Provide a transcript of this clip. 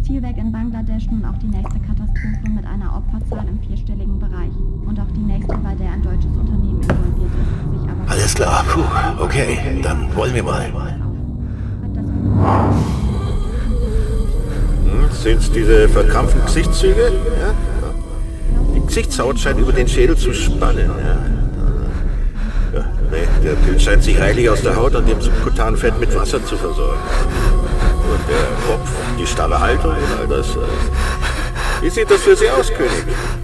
Textilwerk in Bangladesch nun auch die nächste Katastrophe mit einer Opferzahl im 4-stelligen Bereich. Und auch die nächste, bei der ein deutsches Unternehmen involviert ist, sich aber... Alles klar, puh, okay, dann wollen wir mal. Sind's diese verkrampften Gesichtszüge? Ja? Die Gesichtshaut scheint über den Schädel zu spannen. Ja, nee, der Pilz scheint sich reichlich aus der Haut und dem subkutanen Fett mit Wasser zu versorgen. Und der Kopf, die starre Haltung und all das. Wie sieht das für Sie aus, König?